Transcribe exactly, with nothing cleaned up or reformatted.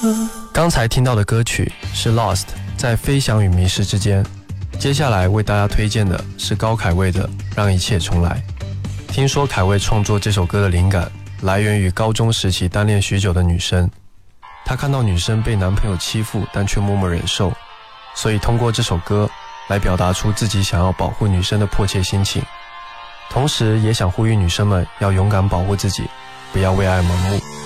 刚才听到的歌曲是 Lost 在飞翔与迷失之间，接下来为大家推荐的是高凯卫的让一切重来。听说凯卫创作这首歌的灵感来源于高中时期单恋许久的女生，他看到女生被男朋友欺负但却默默忍受，所以通过这首歌来表达出自己想要保护女生的迫切心情，同时也想呼吁女生们要勇敢保护自己，不要为爱盲目。